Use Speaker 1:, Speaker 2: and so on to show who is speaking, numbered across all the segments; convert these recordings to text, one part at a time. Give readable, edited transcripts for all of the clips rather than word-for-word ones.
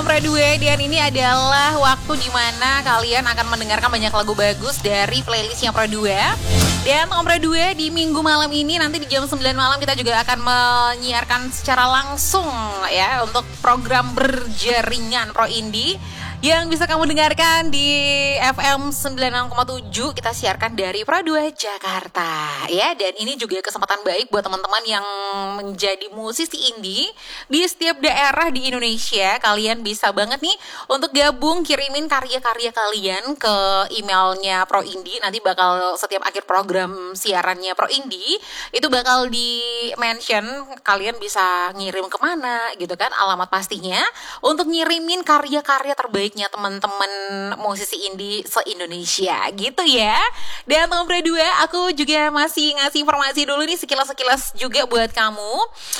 Speaker 1: Kompre 2 dan ini adalah waktu dimana kalian akan mendengarkan banyak lagu bagus dari playlistnya Pro 2. Dan Kompre 2 di minggu malam ini nanti di jam 9 malam kita juga akan menyiarkan secara langsung ya untuk program berjaringan Pro Indie yang bisa kamu dengarkan di FM 96,7 kita siarkan dari Pro 2 Jakarta ya. Dan ini juga kesempatan baik buat teman-teman yang menjadi musisi indie di setiap daerah di Indonesia. Kalian bisa banget nih untuk gabung, kirimin karya-karya kalian ke emailnya Pro Indie. Nanti bakal setiap akhir program siarannya Pro Indie itu bakal di mention kalian bisa ngirim kemana gitu kan, alamat pastinya untuk ngirimin karya-karya terbaiknya teman-teman musisi indie se-Indonesia gitu ya. Dan Kompre 2 aku juga masih ngasih informasi dulu nih sekilas-sekilas juga buat kamu.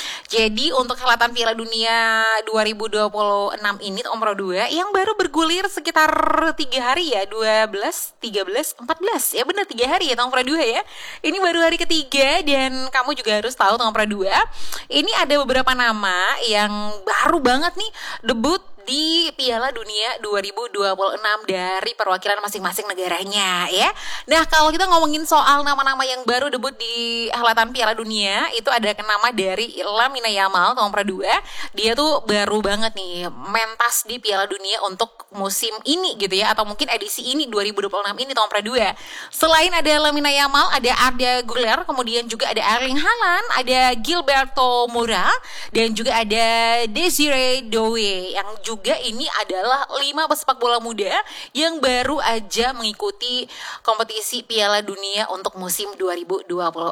Speaker 1: Jadi untuk helatan Piala Dunia 2026 ini Kompre 2 yang baru bergulir sekitar 3 hari ya, 12, 13, 14 ya, benar 3 hari ya Kompre 2 ya. Ini baru hari ketiga dan kamu juga harus tahu Kompre 2 ini ada beberapa nama yang baru banget nih debut di Piala Dunia 2026 dari perwakilan masing-masing negaranya ya. Nah kalau kita ngomongin soal nama-nama yang baru debut di helatan Piala Dunia, itu ada nama dari Lamine Yamal Kompre 2. Dia tuh baru banget nih mentas di Piala Dunia untuk musim ini gitu ya, atau mungkin edisi ini 2026 ini Kompre 2. Selain ada Lamine Yamal, ada Arda Güler, kemudian juga ada Erling Haaland, ada Gilberto Moura, dan juga ada Desiree Doué yang juga ini adalah 5 pesepak bola muda yang baru aja mengikuti kompetisi Piala Dunia untuk musim 2026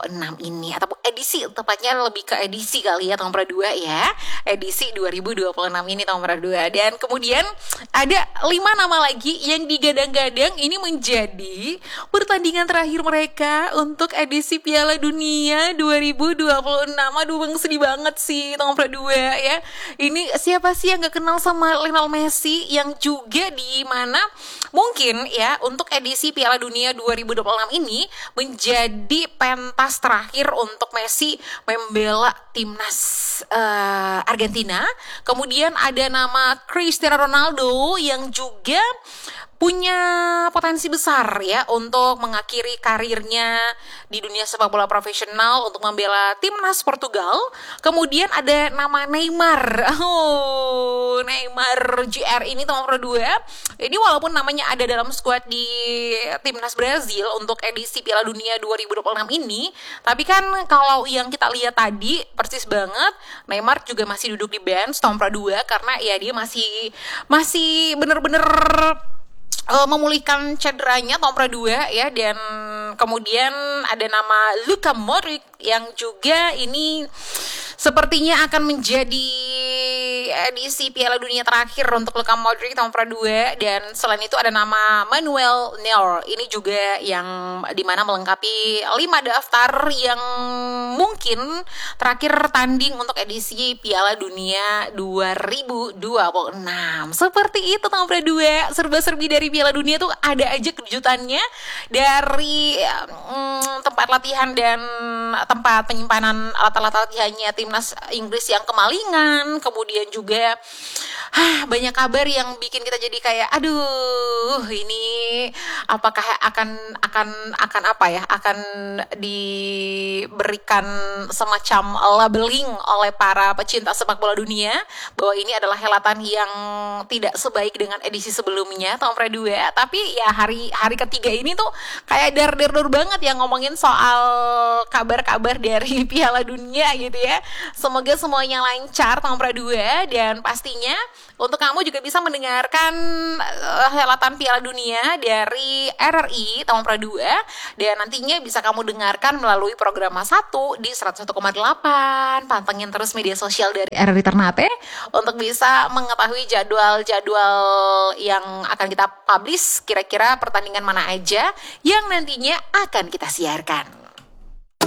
Speaker 1: ini, atau edisi, tepatnya lebih ke edisi kali ya Kompre 2 ya, edisi 2026 ini Kompre 2. Dan kemudian ada 5 nama lagi yang digadang-gadang ini menjadi pertandingan terakhir mereka untuk edisi Piala Dunia 2026. Aduh bang, sedih banget sih Kompre 2 ya. Ini siapa sih yang gak kenal sama Lionel Messi, yang juga di mana mungkin ya untuk edisi Piala Dunia 2026 ini menjadi pentas terakhir untuk Messi membela timnas Argentina. Kemudian ada nama Cristiano Ronaldo yang juga punya potensi besar ya untuk mengakhiri karirnya di dunia sepak bola profesional untuk membela timnas Portugal. Kemudian ada nama Neymar. Neymar JR ini Kompre 2. Ini walaupun namanya ada dalam skuad di timnas Brazil untuk edisi Piala Dunia 2026 ini, tapi kan kalau yang kita lihat tadi persis banget Neymar juga masih duduk di bench Kompre 2 karena ya dia masih bener-bener memulihkan cederanya Kompre 2 ya. Dan kemudian ada nama Luka Modric yang juga ini sepertinya akan menjadi edisi Piala Dunia terakhir untuk Luka Modric Kompre 2. Dan selain itu ada nama Manuel Neuer, ini juga yang dimana melengkapi 5 daftar yang mungkin terakhir tanding untuk edisi Piala Dunia 2026. Seperti itu Kompre 2, serba-serbi dari Piala Dunia tuh ada aja kejutannya, dari tempat latihan dan tempat penyimpanan alat-alat latihannya timnas Inggris yang kemalingan, kemudian juga banyak kabar yang bikin kita jadi kayak aduh ini apakah akan apa ya, akan diberikan semacam labeling oleh para pecinta sepak bola dunia bahwa ini adalah helatan yang tidak sebaik dengan edisi sebelumnya Kompre 2. Tapi ya hari ketiga ini tuh kayak dar banget ya ngomongin soal kabar-kabar dari Piala Dunia gitu ya. Semoga semuanya lancar Kompre 2, dan pastinya untuk kamu juga bisa mendengarkan helatan Piala Dunia dari RRI Kompre 2, dan nantinya bisa kamu dengarkan melalui program 1 di 101,8. Pantengin terus media sosial dari RRI Ternate untuk bisa mengetahui jadwal-jadwal yang akan kita publish, kira-kira pertandingan mana aja yang nantinya akan kita siarkan.